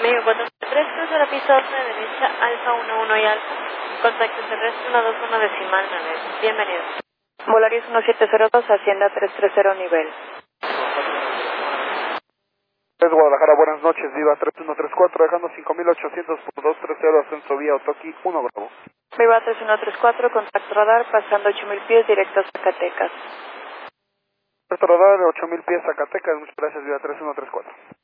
Amigo 43, cruza la pista 2 de derecha, Alfa 11 y Alfa. Contacto terrestre 121 decimal 9. Bienvenido. Volaris 1702, Hacienda 330 nivel. Es Guadalajara, buenas noches, Viva 3134, dejando 5800 por 230, ascenso vía Otoki 1 Bravo. Viva 3134, contacto radar, pasando 8000 pies, directo a Zacatecas. Contacto radar, 8000 pies Zacatecas, muchas gracias, Viva 3134.